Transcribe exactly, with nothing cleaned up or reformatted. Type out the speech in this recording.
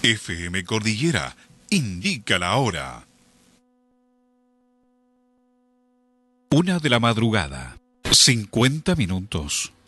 F M Cordillera indica la hora. Una de la madrugada, cincuenta minutos.